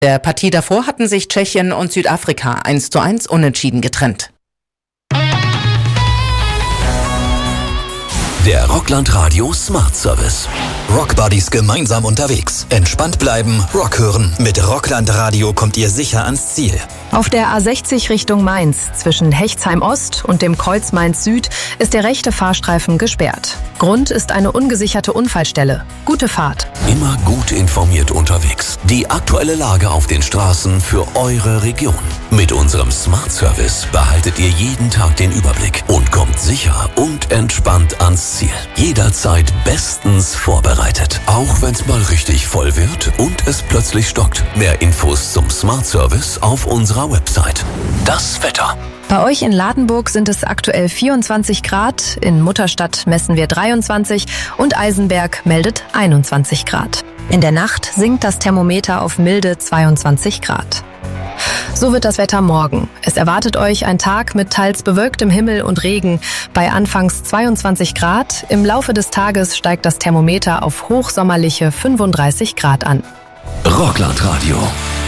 Der Partie davor hatten sich Tschechien und Südafrika 1:1 unentschieden getrennt. Der Rockland Radio Smart Service. Rockbuddies gemeinsam unterwegs. Entspannt bleiben, Rock hören. Mit Rockland Radio kommt ihr sicher ans Ziel. Auf der A60 Richtung Mainz zwischen Hechtsheim Ost und dem Kreuz Mainz Süd ist der rechte Fahrstreifen gesperrt. Grund ist eine ungesicherte Unfallstelle. Gute Fahrt. Immer gut informiert unterwegs. Die aktuelle Lage auf den Straßen für eure Region. Mit unserem Smart Service behaltet ihr jeden Tag den Überblick und kommt sicher und entspannt ans Ziel. Jederzeit bestens vorbereitet. Auch wenn es mal richtig voll wird und es plötzlich stockt. Mehr Infos zum Smart Service auf unserer Website. Das Wetter. Bei euch in Ladenburg sind es aktuell 24 Grad, in Mutterstadt messen wir 23 und Eisenberg meldet 21 Grad. In der Nacht sinkt das Thermometer auf milde 22 Grad. So wird das Wetter morgen. Es erwartet euch ein Tag mit teils bewölktem Himmel und Regen bei anfangs 22 Grad. Im Laufe des Tages steigt das Thermometer auf hochsommerliche 35 Grad an. Rockland Radio.